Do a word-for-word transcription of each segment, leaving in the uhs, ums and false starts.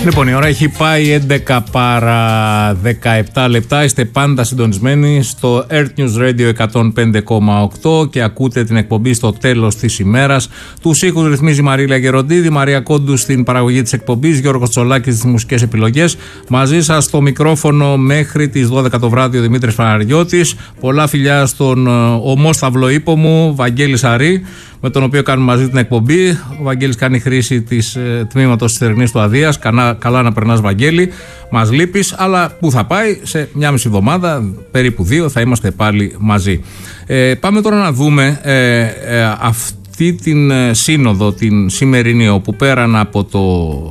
Λοιπόν, η ώρα έχει πάει έντεκα παρά δεκαεπτά λεπτά. Είστε πάντα συντονισμένοι στο Earth News Radio εκατόν πέντε κόμμα οκτώ και ακούτε την εκπομπή στο τέλος της ημέρας. Τους ήχους ρυθμίζει η Μαρίλα Γεροντίδη, Μαρία Κόντου στην παραγωγή της εκπομπής, Γιώργος Τσολάκης στις μουσικές επιλογές. Μαζί σας στο μικρόφωνο μέχρι τις δώδεκα το βράδυ ο Δημήτρης Παναγιώτης. Πολλά φιλιά στον ομόσταυλο ύπο μου, Βαγγέλη Σαρή, με τον οποίο κάνουμε μαζί την εκπομπή. Ο Βαγγέλης κάνει χρήση της ε, τμήματος της θερινής του αδείας. Καλά, καλά να περνάς, Βαγγέλη. Μας λείπεις, αλλά πού θα πάει, σε μια μισή εβδομάδα, περίπου δύο, θα είμαστε πάλι μαζί. Ε, πάμε τώρα να δούμε ε, ε, αυτή την ε, σύνοδο, την σημερινή, όπου πέραν από, το,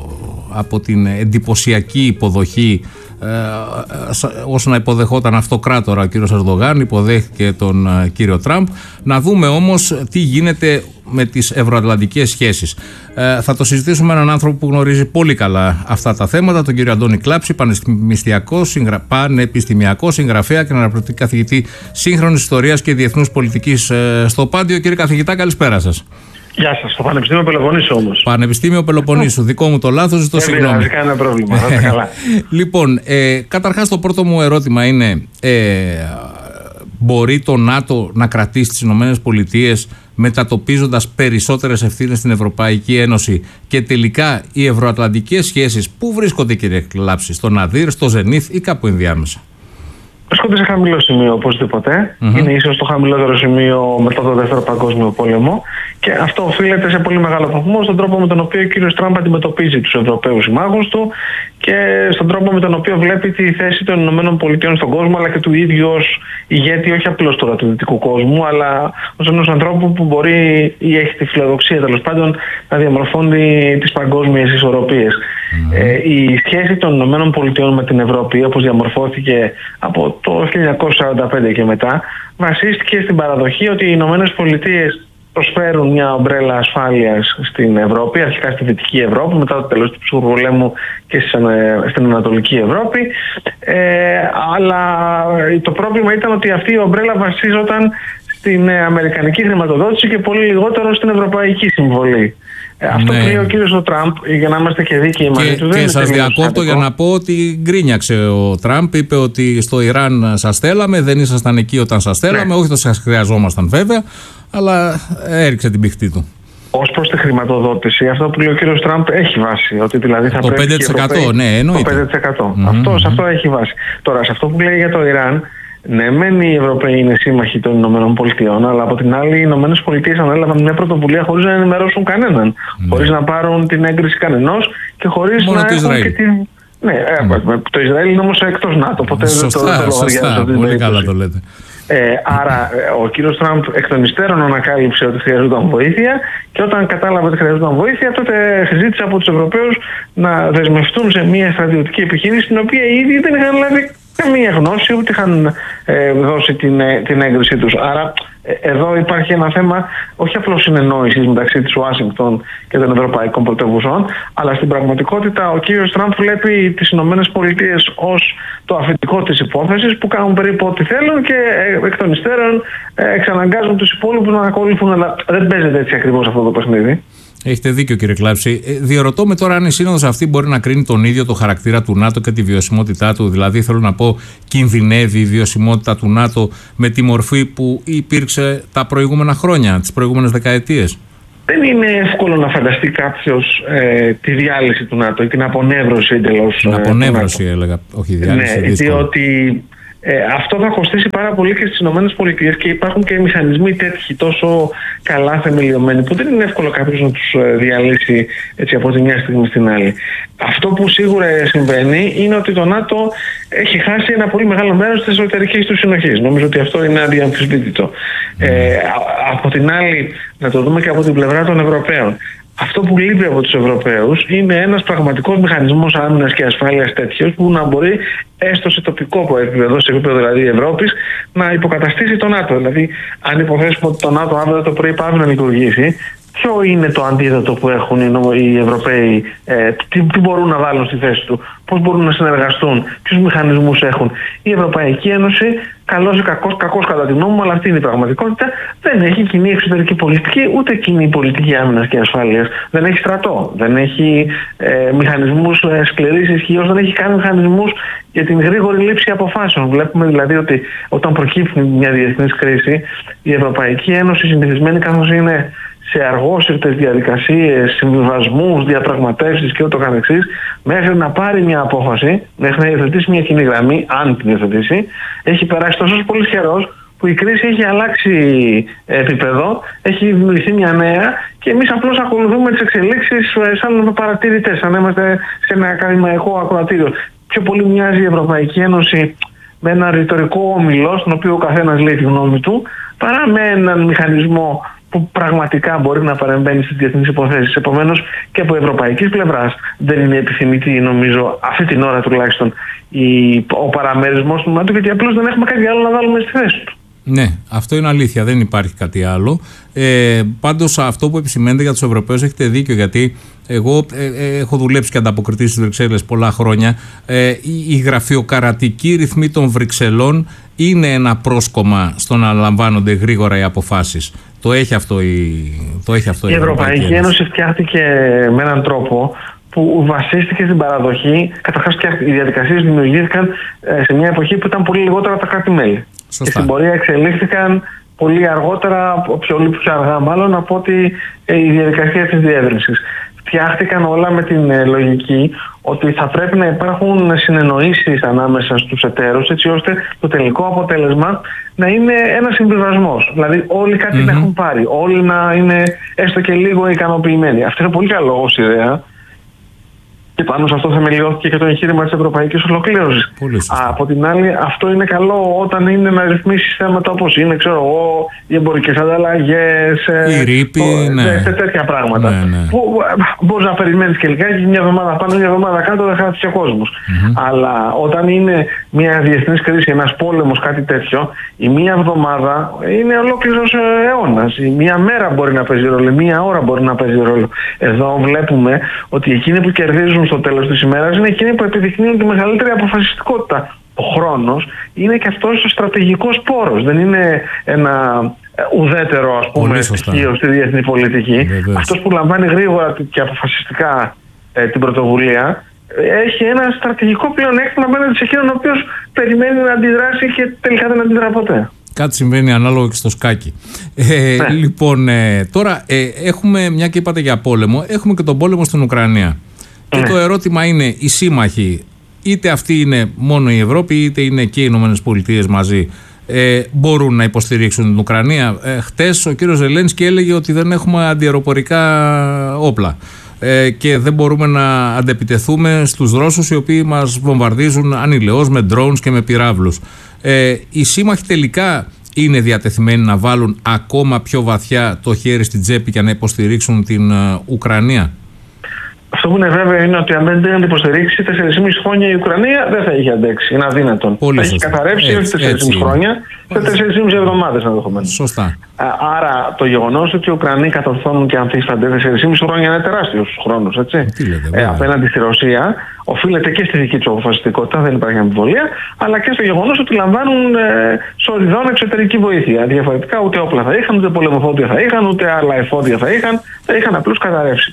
από την εντυπωσιακή υποδοχή, Ε, όσο να υποδεχόταν αυτοκράτορα ο κύριος Ερντογάν, υποδέχθηκε τον ε, κύριο Τραμπ. Να δούμε όμως τι γίνεται με τις ευρωατλαντικές σχέσεις. Ε, θα το συζητήσουμε με έναν άνθρωπο που γνωρίζει πολύ καλά αυτά τα θέματα, τον κύριο Αντώνη Κλάψη, πανεπιστημιακό, συγγρα... πανεπιστημιακό συγγραφέα και αναπληρωτή καθηγητή σύγχρονης ιστορίας και διεθνούς πολιτικής ε, στο Πάντιο. Κύριε καθηγητά, καλησπέρα σας. Γεια σας, στο Πανεπιστήμιο Πελοποννήσου όμως. Πανεπιστήμιο Πελοποννήσου, δικό μου το λάθος, ζητώ συγγνώμη. Δεν πειράζει, κανένα πρόβλημα, θα είστε καλά. Λοιπόν, ε, καταρχάς το πρώτο μου ερώτημα είναι, ε, μπορεί το ΝΑΤΟ να κρατήσει τις Ηνωμένες Πολιτείες μετατοπίζοντας περισσότερες ευθύνες στην Ευρωπαϊκή Ένωση και τελικά οι ευρωατλαντικές σχέσεις πού βρίσκονται, κύριε Κλάψη, στο Ναδύρ, στο Ζενίθ ή κάπου ενδιάμεσα? Βρίσκονται σε χαμηλό σημείο οπωσδήποτε. Mm-hmm. Είναι ίσως το χαμηλότερο σημείο μετά το Δεύτερο Παγκόσμιο Πόλεμο. Και αυτό οφείλεται σε πολύ μεγάλο βαθμό στον τρόπο με τον οποίο ο κύριος Τραμπ αντιμετωπίζει τους Ευρωπαίους συμμάχους του και στον τρόπο με τον οποίο βλέπει τη θέση των Ηνωμένων Πολιτειών στον κόσμο, αλλά και του ίδιου ως ηγέτη, όχι απλώς τώρα του δυτικού κόσμου, αλλά ως ενός ανθρώπου που μπορεί ή έχει τη φιλοδοξία τέλος πάντων να διαμορφώνει τις παγκόσμιες ισορροπίες. Mm-hmm. Ε, η σχέση των Ηνωμένων Πολιτειών με την Ευρώπη, όπως διαμορφώθηκε από το χίλια εννιακόσια σαράντα πέντε και μετά, βασίστηκε στην παραδοχή ότι οι Ηνωμένες Πολιτείες προσφέρουν μια ομπρέλα ασφάλειας στην Ευρώπη, αρχικά στη Δυτική Ευρώπη, μετά το τέλος του ψυχρού πολέμου και στην Ανατολική Ευρώπη. Ε, αλλά το πρόβλημα ήταν ότι αυτή η ομπρέλα βασίζονταν στην αμερικανική χρηματοδότηση και πολύ λιγότερο στην ευρωπαϊκή συμβολή. Ε, αυτό ναι. που λέει ο κύριος Τραμπ, για να είμαστε και δίκαιοι μαζί του, δεν είναι. Και σας διακόπτω για να πω ότι γκρίνιαξε ο Τραμπ. Είπε ότι στο Ιράν σας θέλαμε, δεν ήσασταν εκεί όταν σας θέλαμε. Ναι. Όχι ότι σας χρειαζόμασταν βέβαια, αλλά έριξε την πηχτή του. Ως προς τη χρηματοδότηση, αυτό που λέει ο κύριος Τραμπ έχει βάση. Ότι δηλαδή θα το πρέπει πέντε τοις εκατό, Ευρωπαίοι, ναι, εννοείται. Το πέντε τοις εκατό. Mm-hmm. Αυτό, σε αυτό έχει βάση. Τώρα, σε αυτό που λέει για το Ιράν, ναι, μεν οι Ευρωπαίοι είναι σύμμαχοι των Ηνωμένων Πολιτειών, αλλά από την άλλη οι Ηνωμένες Πολιτείες ανέλαβαν μια πρωτοβουλία χωρίς να ενημερώσουν κανέναν, mm. χωρίς να πάρουν την έγκριση κανενός και χωρίς μόνο να το έχουν και την. Ναι, mm. ε, το Ισραήλ είναι όμως εκτός ΝΑΤΟ, ποτέ δεν το λογαριάζω. Πολύ καλά το λέτε. Ε, άρα ο κύριος Τραμπ εκ των υστέρων ανακάλυψε ότι χρειαζόταν βοήθεια και όταν κατάλαβε ότι χρειαζόταν βοήθεια, τότε ζήτησε από τους Ευρωπαίους να δεσμευτούν σε μια στρατιωτική επιχείρηση την οποία οι ίδιοι δεν είχαν λάβει καμία γνώση, ούτε είχαν ε, δώσει την, την έγκρισή τους. Άρα ε, εδώ υπάρχει ένα θέμα όχι απλώς συνεννόησης μεταξύ της Ουάσιγκτον και των ευρωπαϊκών πρωτεύουσων, αλλά στην πραγματικότητα ο κύριος Τραμπ βλέπει τις Ηνωμένες Πολιτείες ως το αφεντικό της υπόθεσης που κάνουν περίπου ό,τι θέλουν και ε, εκ των υστέρων ε, εξαναγκάζουν τους υπόλοιπους να ακολουθούν. Αλλά δεν παίζεται έτσι ακριβώς αυτό το παιχνίδι. Έχετε δίκιο, κύριε Κλάψη. Ε, διαρωτώ με τώρα αν η σύνοδος αυτή μπορεί να κρίνει τον ίδιο το χαρακτήρα του ΝΑΤΟ και τη βιωσιμότητά του. Δηλαδή, θέλω να πω, κινδυνεύει η βιωσιμότητα του ΝΑΤΟ με τη μορφή που υπήρξε τα προηγούμενα χρόνια, τις προηγούμενες δεκαετίες? Δεν είναι εύκολο να φανταστεί κάποιος ε, τη διάλυση του ΝΑΤΟ ή την απονεύρωση εντελώς. Την απονεύρωση, ε, έλεγα, όχι διάλυση. Ναι, διότι Ε, αυτό θα κοστίσει πάρα πολύ και στις Ηνωμένες Πολιτείες και υπάρχουν και μηχανισμοί τέτοιοι τόσο καλά θεμελιωμένοι που δεν είναι εύκολο κάποιος να τους διαλύσει έτσι από τη μια στιγμή στην άλλη. Αυτό που σίγουρα συμβαίνει είναι ότι το ΝΑΤΟ έχει χάσει ένα πολύ μεγάλο μέρος της εσωτερικής του συνοχής. Νομίζω ότι αυτό είναι αδιαμφισβήτητο. Ε, από την άλλη, να το δούμε και από την πλευρά των Ευρωπαίων. Αυτό που λείπει από τους Ευρωπαίους είναι ένας πραγματικός μηχανισμός άμυνας και ασφάλειας τέτοιος που να μπορεί έστω σε τοπικό επίπεδο, σε επίπεδο δηλαδή Ευρώπης, να υποκαταστήσει το ΝΑΤΟ. Δηλαδή, αν υποθέσουμε ότι το ΝΑΤΟ αύριο το πρωί πάει να λειτουργήσει, ποιο είναι το αντίδοτο που έχουν οι Ευρωπαίοι, ε, τι, τι μπορούν να βάλουν στη θέση του, πώς μπορούν να συνεργαστούν, ποιους μηχανισμούς έχουν. Η Ευρωπαϊκή Ένωση, καλός ή κακός, κακός κατά τη γνώμη μου, αλλά αυτή είναι η πραγματικότητα, δεν έχει κοινή εξωτερική πολιτική, ούτε κοινή πολιτική άμυνας και ασφάλειας. Δεν έχει στρατό, δεν έχει ε, μηχανισμούς ε, σκληρής ισχύως, δεν έχει καν μηχανισμούς για την γρήγορη λήψη αποφάσεων. Βλέπουμε δηλαδή ότι όταν προκύπτει μια διεθνής κρίση, η Ευρωπαϊκή Ένωση, συνηθισμένη καθώς είναι σε αργόσυρτες διαδικασίες, συμβιβασμούς, διαπραγματεύσεις και ούτω καθεξής, μέχρι να πάρει μια απόφαση, μέχρι να υιοθετήσει μια κοινή γραμμή, αν την υιοθετήσει, έχει περάσει τόσο πολύ καιρός που η κρίση έχει αλλάξει επίπεδο, έχει δημιουργηθεί μια νέα και εμείς απλώς ακολουθούμε τις εξελίξεις σαν παρατηρητές, σαν είμαστε σε ένα ακαδημαϊκό ακροατήριο. Πιο πολύ μοιάζει η Ευρωπαϊκή Ένωση με ένα ρητορικό όμιλο, στον οποίο ο καθένας λέει τη γνώμη του, παρά με έναν μηχανισμό που πραγματικά μπορεί να παρεμβαίνει στις διεθνείς υποθέσεις. Επομένως, και από ευρωπαϊκής πλευράς δεν είναι επιθυμητή, νομίζω, αυτή την ώρα τουλάχιστον, η, ο παραμερισμός του ΝΑΤΟ, γιατί απλώς δεν έχουμε κάτι άλλο να βάλουμε στη θέση του. Ναι, αυτό είναι αλήθεια, δεν υπάρχει κάτι άλλο. Ε, πάντως αυτό που επισημαίνετε για τους Ευρωπαίους έχετε δίκιο, γιατί εγώ ε, ε, έχω δουλέψει και ανταποκριτής στις Βρυξέλλες πολλά χρόνια. Ε, η, η γραφειοκαρατική ρυθμή των Βρυξελών είναι ένα πρόσκομα στο να λαμβάνονται γρήγορα οι αποφάσεις. Το έχει αυτό η, το έχει αυτό η, η Ευρωπαϊκή, Ευρωπαϊκή Ένωση. φτιάχτηκε με έναν τρόπο που βασίστηκε στην παραδοχή. Καταρχάς, οι διαδικασίες δημιουργήθηκαν σε μια εποχή που ήταν πολύ λιγότερα από τα κράτη-μέλη. Και στην πορεία εξελίχθηκαν πολύ αργότερα, πιο, πιο αργά μάλλον, από ότι η διαδικασία της διεύρυνσης. Φτιάχτηκαν όλα με την λογική ότι θα πρέπει να υπάρχουν συνεννοήσεις ανάμεσα στους εταίρους, έτσι ώστε το τελικό αποτέλεσμα να είναι ένας συμβιβασμός. Δηλαδή όλοι κάτι mm-hmm. να έχουν πάρει, όλοι να είναι έστω και λίγο ικανοποιημένοι. Αυτό είναι πολύ καλό ως ιδέα. Και πάνω σε αυτό θεμελιώθηκε και το εγχείρημα της ευρωπαϊκής ολοκλήρωσης. Από την άλλη, αυτό είναι καλό όταν είναι να ρυθμίσεις θέματα όπως είναι, ξέρω εγώ, οι εμπορικές ανταλλαγές, η ρήπη, ναι. τέτοια πράγματα. Ναι, ναι. Που μπορείς να περιμένεις και λιγάκι, μια εβδομάδα πάνω, μια εβδομάδα κάτω, δεν χάθηκε ο κόσμος. Mm-hmm. Αλλά όταν είναι μια διεθνής κρίση, ένας πόλεμος, κάτι τέτοιο, η μία εβδομάδα είναι ολόκληρος αιώνας. Η μία μέρα μπορεί να παίζει ρόλο, η μία ώρα μπορεί να παίζει ρόλο. Εδώ βλέπουμε ότι εκείνοι που κερδίζουν στο τέλος της ημέρας είναι εκείνοι που επιδεικνύουν τη μεγαλύτερη αποφασιστικότητα. Ο χρόνος είναι και αυτός ο στρατηγικός πόρος. Δεν είναι ένα ουδέτερο, ας πούμε, στοιχείο στη διεθνή πολιτική. Βεβαίως. Αυτός που λαμβάνει γρήγορα και αποφασιστικά ε, την πρωτοβουλία έχει ένα στρατηγικό πλεονέκτημα απέναντι σε εκείνον ο οποίος περιμένει να αντιδράσει και τελικά δεν αντιδρά ποτέ. Κάτι συμβαίνει ανάλογα και στο σκάκι. Ε, ναι. Λοιπόν, ε, τώρα ε, έχουμε, μια και είπατε για πόλεμο, έχουμε και τον πόλεμο στην Ουκρανία. Και το ερώτημα είναι, οι σύμμαχοι, είτε αυτοί είναι μόνο η Ευρώπη, είτε είναι και οι Ηνωμένες Πολιτείες μαζί, ε, μπορούν να υποστηρίξουν την Ουκρανία. Ε, χτες ο κύριος Ζελένσκι έλεγε ότι δεν έχουμε αντιαεροπορικά όπλα ε, και δεν μπορούμε να αντεπιτεθούμε στους Ρώσους, οι οποίοι μας βομβαρδίζουν ανηλαιώς με drones και με πυράβλους. Ε, οι σύμμαχοι τελικά είναι διατεθειμένοι να βάλουν ακόμα πιο βαθιά το χέρι στην τσέπη και να υποστηρίξουν την uh, Ουκρανία? Αυτό που είναι βέβαιο είναι ότι αν δεν την υποστηρίξει τέσσερα και μισό χρόνια η Ουκρανία δεν θα είχε αντέξει. Είναι αδύνατον. Πολύ θα έχει καταρρεύσει έως τέσσερα και μισό χρόνια, σε τέσσερα και μισό εβδομάδες ενδεχομένως. Σωστά. Άρα το γεγονός ότι οι Ουκρανοί κατορθώνουν και ανθίστανται τέσσερα και μισό χρόνια είναι τεράστιος χρόνος. Έτσι. Λέτε, ε, απέναντι στη Ρωσία οφείλεται και στη δική του αποφασιστικότητα, δεν υπάρχει αμφιβολία, αλλά και στο γεγονός ότι λαμβάνουν ε, σοριδών εξωτερική βοήθεια. Διαφορετικά ούτε όπλα θα είχαν, ούτε πολεμοφόδια θα είχαν, ούτε άλλα εφόδια θα είχαν, θα είχαν απλώς καταρρεύσει.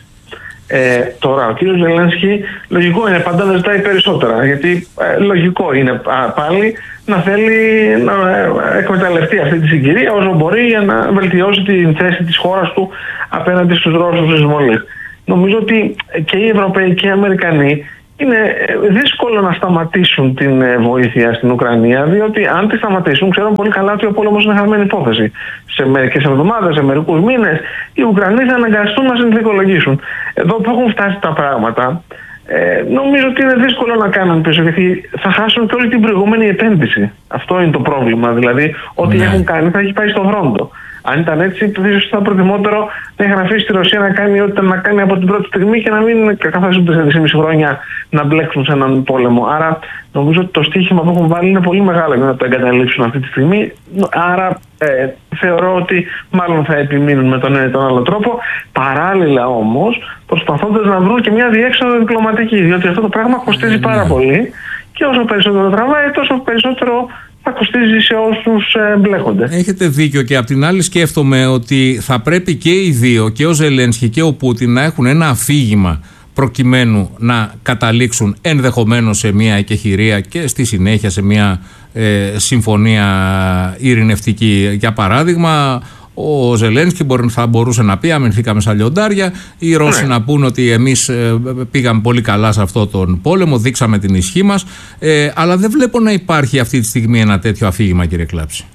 Ε, τώρα ο κύριος Ζελένσκι λογικό είναι πάντα να ζητάει περισσότερα, γιατί ε, λογικό είναι α, πάλι να θέλει να ε, εκμεταλλευτεί αυτή τη συγκυρία όσο μπορεί για να βελτιώσει την θέση της χώρας του απέναντι στους Ρώσους εισβολείς. Νομίζω ότι και οι Ευρωπαίοι και οι Αμερικανοί είναι δύσκολο να σταματήσουν την βοήθεια στην Ουκρανία, διότι αν τη σταματήσουν, ξέρουν πολύ καλά ότι ο πόλεμος είναι χαμένη υπόθεση. Σε μερικές εβδομάδες, σε μερικούς μήνες, οι Ουκρανοί θα αναγκαστούν να συνθηκολογήσουν. Εδώ που έχουν φτάσει τα πράγματα, ε, νομίζω ότι είναι δύσκολο να κάνουν πίσω, γιατί θα χάσουν και όλη την προηγούμενη επένδυση. Αυτό είναι το πρόβλημα. Δηλαδή, ό,τι ναι. έχουν κάνει θα έχει πάει στον φρόντο. Αν ήταν έτσι, ίσως θα προτιμότερο να είχαν αφήσει τη Ρωσία να κάνει ό,τι ήταν να κάνει από την πρώτη στιγμή και να μην καθάσουν τέσσερα και μισό χρόνια να μπλέξουν σε έναν πόλεμο. Άρα νομίζω ότι το στίχημα που έχουν βάλει είναι πολύ μεγάλο για να το εγκαταλείψουν αυτή τη στιγμή. Άρα ε, θεωρώ ότι μάλλον θα επιμείνουν με τον ένα ή τον άλλο τρόπο. Παράλληλα όμως προσπαθώντας να βρουν και μια διέξοδο διπλωματική, διότι αυτό το πράγμα κοστίζει πάρα πολύ και όσο περισσότερο τραβάει, τόσο περισσότερο θα κοστίζει σε όσους εμπλέκονται. Έχετε δίκιο, και απ' την άλλη σκέφτομαι ότι θα πρέπει και οι δύο, και ο Ζελένσκι και ο Πούτιν, να έχουν ένα αφήγημα προκειμένου να καταλήξουν ενδεχομένως σε μια εκεχηρία και στη συνέχεια σε μια ε, συμφωνία ειρηνευτική. Για παράδειγμα, ο Ζελένσκι μπορεί, θα μπορούσε να πει αμυνθήκαμε σαν λιοντάρια, οι Ρώσοι ναι. να πούν ότι εμείς ε, πήγαμε πολύ καλά σε αυτό τον πόλεμο, δείξαμε την ισχύ μας, ε, αλλά δεν βλέπω να υπάρχει αυτή τη στιγμή ένα τέτοιο αφήγημα, κύριε Κλάψη.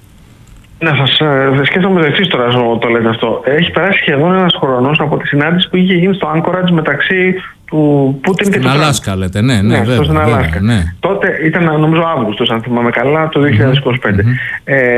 Να σας ε, σκέφτομαι το εξής τώρα, το λέτε αυτό. Έχει περάσει σχεδόν ένας χρόνος από τη συνάντηση που είχε γίνει στο Anchorage μεταξύ του Πούτιν στην και του Αλάσκα, λέτε, ναι, ναι, ναι, βέβαια, στην βέβαια, Αλάσκα. Ναι. Τότε ήταν, νομίζω, Αύγουστος, αν θυμάμαι καλά, το δύο χιλιάδες είκοσι πέντε. Mm-hmm. Ε,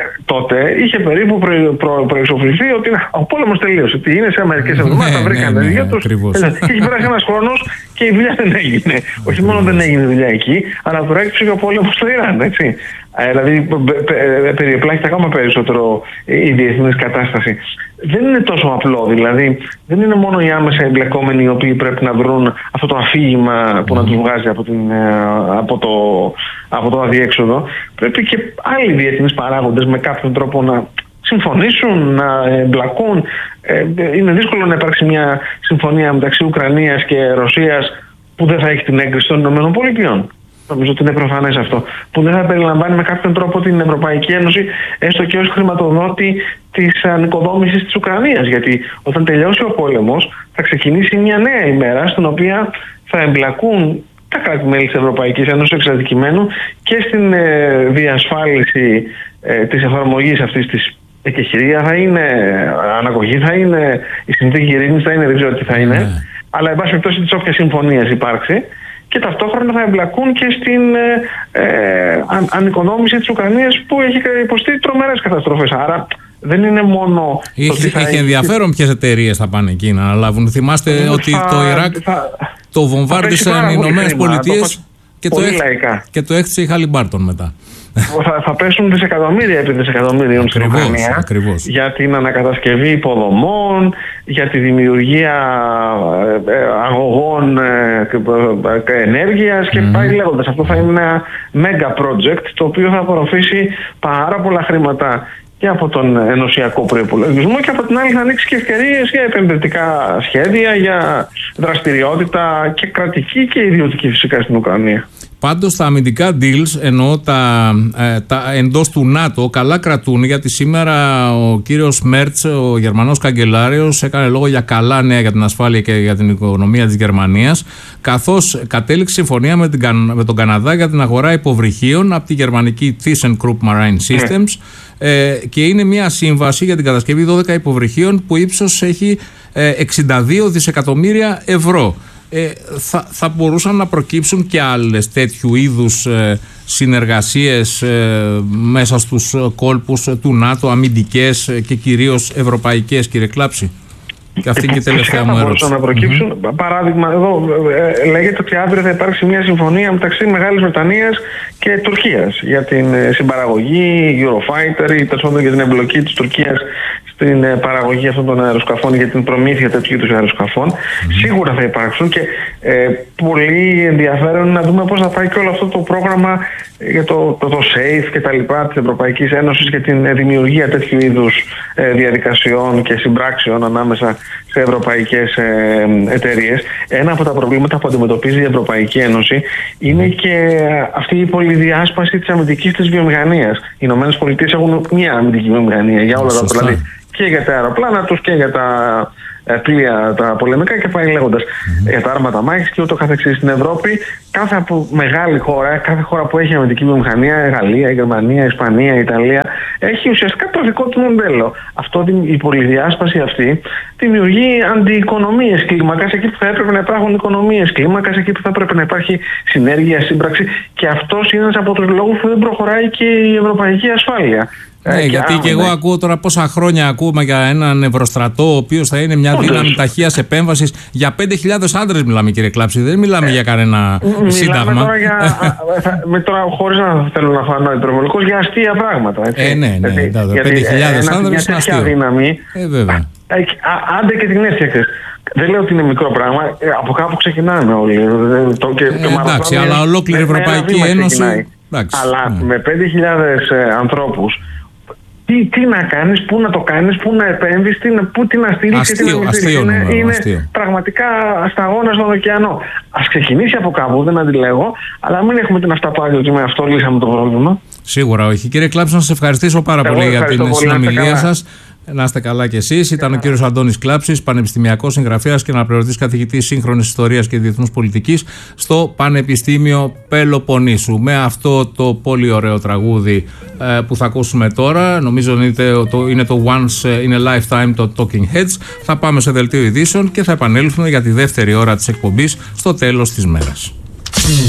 τότε είχε περίπου προ, προ, προεξοφληθεί ότι ο πόλεμος τελείωσε. Ότι είναι σε μερικές εβδομάδες, θα βρήκαν τα ίδια τους. Είχε περάσει ένας χρόνος και η δουλειά δεν έγινε. Όχι μόνο δεν έγινε δουλειά εκεί, αλλά προέκυψε και ο πόλεμος στο Ιράν, έτσι. Δηλαδή περιεπλάκεται ακόμα περισσότερο η διεθνής κατάσταση. Δεν είναι τόσο απλό, δηλαδή δεν είναι μόνο οι άμεσα εμπλεκόμενοι οι οποίοι πρέπει να βρουν αυτό το αφήγημα που να τους βγάζει από, την, από, το, από το αδιέξοδο. Πρέπει και άλλοι διεθνείς παράγοντες με κάποιον τρόπο να συμφωνήσουν, να εμπλακούν. Είναι δύσκολο να υπάρξει μια συμφωνία μεταξύ Ουκρανίας και Ρωσίας που δεν θα έχει την έγκριση των ΗΠΑ. Νομίζω ότι είναι προφανές αυτό. Που δεν θα περιλαμβάνει με κάποιον τρόπο την Ευρωπαϊκή Ένωση, έστω και ως χρηματοδότη της ανοικοδόμησης της Ουκρανίας. Γιατί όταν τελειώσει ο πόλεμος, θα ξεκινήσει μια νέα ημέρα, στην οποία θα εμπλακούν τα κράτη-μέλη της Ευρωπαϊκής Ένωσης εξ αντικειμένου και στην ε, διασφάλιση ε, της εφαρμογής αυτής της εκεχηρία. Θα είναι αναγωγή, θα είναι η συνθήκη ειρήνης, θα είναι, δεν ξέρω τι θα είναι. Yeah. Αλλά εν πάση περιπτώσει της όποιας συμφωνίας υπάρξει. Και ταυτόχρονα θα εμπλακούν και στην ε, ε, ανοικοδόμηση της Ουκρανίας που έχει υποστεί τρομερές καταστροφές. Άρα δεν είναι μόνο... Έχει, θα έχει ενδιαφέρον ποιες εταιρείες θα πάνε εκεί να αναλάβουν. Θυμάστε θα, ότι το Ιράκ θα, το βομβάρδισαν οι Ηνωμένες Πολιτείες και, και το έχτισε η Χαλιμπάρτον μετά. θα, θα πέσουν δισεκατομμύρια επί δισεκατομμύριων στην Ουκρανία ακριβώς. Για την ανακατασκευή υποδομών, για τη δημιουργία αγωγών ενέργειας και mm. πάει λέγοντας. Αυτό θα είναι ένα mega project το οποίο θα απορροφήσει πάρα πολλά χρήματα και από τον ενωσιακό προϋπολογισμό και από την άλλη θα ανοίξει και ευκαιρίες για επενδυτικά σχέδια, για δραστηριότητα και κρατική και ιδιωτική φυσικά στην Ουκρανία. Πάντως τα αμυντικά deals, εννοώ τα, ε, τα εντός του ΝΑΤΟ, καλά κρατούν, γιατί σήμερα ο κύριος Μέρτς, ο Γερμανός καγκελάριος, έκανε λόγο για καλά νέα για την ασφάλεια και για την οικονομία της Γερμανίας, καθώς κατέληξε συμφωνία με, την, με τον Καναδά για την αγορά υποβρυχίων από τη γερμανική ThyssenKrupp Marine Systems ε, και είναι μια σύμβαση για την κατασκευή δώδεκα υποβρυχίων που ύψος έχει ε, εξήντα δύο δισεκατομμύρια ευρώ. Ε, θα, θα μπορούσαν να προκύψουν και άλλες τέτοιου είδους ε, συνεργασίες ε, μέσα στους κόλπους του ΝΑΤΟ, αμυντικές ε, και κυρίως ευρωπαϊκές, κύριε Κλάψη? Και αυτή και η τελευταία μου ερώτηση. Να προκύψουν. Mm-hmm. Παράδειγμα, εδώ ε, λέγεται ότι αύριο θα υπάρξει μια συμφωνία μεταξύ Μεγάλης Βρετανίας και Τουρκίας για την ε, συμπαραγωγή Eurofighter ή τέλος πάντων για την εμπλοκή της Τουρκίας στην ε, παραγωγή αυτών των αεροσκαφών, για την προμήθεια τέτοιου είδους αεροσκαφών. Mm-hmm. Σίγουρα θα υπάρξουν και ε, πολύ ενδιαφέρον να δούμε πώς θα πάει και όλο αυτό το πρόγραμμα για το, το, το SAFE και τα λοιπά της Ευρωπαϊκής Ένωσης και την ε, δημιουργία τέτοιου είδους ε, διαδικασιών και συμπράξεων ανάμεσα σε ευρωπαϊκές ε, εταιρείες. Ένα από τα προβλήματα που αντιμετωπίζει η Ευρωπαϊκή Ένωση είναι και αυτή η πολυδιάσπαση της αμυντικής της βιομηχανίας. Οι Ηνωμένες Πολιτείες έχουν μια αμυντική βιομηχανία για όλα τα δηλαδή και για τα αεροπλάνα τους και για τα πλοία τα πολεμικά και πάει λέγοντας mm-hmm. για τα άρματα μάχης και ούτω καθεξής. Στην Ευρώπη κάθε από μεγάλη χώρα, κάθε χώρα που έχει αμυντική βιομηχανία, Γαλλία, Γερμανία, Ισπανία, Ιταλία, έχει ουσιαστικά το δικό του μοντέλο. Αυτό, η πολυδιάσπαση αυτή δημιουργεί αντιοικονομίες κλίμακας εκεί που θα έπρεπε να υπάρχουν οικονομίες κλίμακας, εκεί που θα έπρεπε να υπάρχει συνέργεια, σύμπραξη και αυτός είναι ένας από τους λόγους που δεν προχωράει και η ευρωπαϊκή ασφάλεια. Ναι, ε, γιατί και, και εγώ ακούω τώρα πόσα χρόνια ακούμε για έναν ευρωστρατό, ο οποίος θα είναι μια δύναμη ταχείας επέμβασης. Για πέντε χιλιάδες άντρες μιλάμε, κύριε Κλάψη, δεν μιλάμε ε, για κανένα ε, σύνταγμα. Τώρα, για, τώρα χωρίς να θέλω να φανώ υπερβολικός, για αστεία πράγματα. Έτσι. Ε, ναι, ναι, γιατί, πέντε χιλιάδες άντρες είναι αστείο. Δύναμη, ε, βέβαια. Άντε και την έφτιαξες. Δεν λέω ότι είναι μικρό πράγμα, από κάπου ξεκινάμε όλοι. Το, και, ε, και εντάξει, αλλά ολόκληρη η Ευρωπαϊκή Ένωση. Εντάξει, αλλά ναι. με πέντε χιλιάδες ε, ανθρώπους, τι, τι να κάνεις, πού να το κάνεις, πού να επέμβεις, τι, πού, τι να στηρίξεις, τι να μην στηρίξεις. Είναι, νούμερο, είναι αστείο. Πραγματικά σταγόνα στον ωκεανό. Ας ξεκινήσει από κάπου, δεν αντιλέγω, αλλά μην έχουμε την αυταπάτεια ότι με αυτό λύσαμε το πρόβλημα. Σίγουρα όχι. Κύριε Κλάψη, να σας ευχαριστήσω πάρα Εγώ πολύ για την πολύ, συνομιλία σας. Να είστε καλά κι εσείς. Ήταν ο κύριος Αντώνης Κλάψης, πανεπιστημιακός συγγραφέας και αναπληρωτής καθηγητής σύγχρονης ιστορίας και διεθνούς πολιτικής στο Πανεπιστήμιο Πελοποννήσου. Με αυτό το πολύ ωραίο τραγούδι ε, που θα ακούσουμε τώρα, νομίζω είναι το, είναι το Once in a Lifetime, το Talking Heads. Θα πάμε σε δελτίο ειδήσεων και θα επανέλθουμε για τη δεύτερη ώρα της εκπομπής στο τέλος της μέρας.